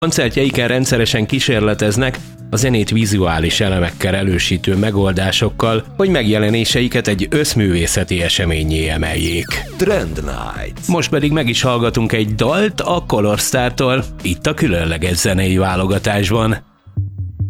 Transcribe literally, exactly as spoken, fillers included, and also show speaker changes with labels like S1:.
S1: Koncertjeiken rendszeresen kísérleteznek a zenét vizuális elemekkel elősítő megoldásokkal, hogy megjelenéseiket egy összművészeti eseményé emeljék.
S2: Trend Night.
S1: Most pedig meg is hallgatunk egy dalt a Colorstar-tól, itt a különleges zenei válogatásban.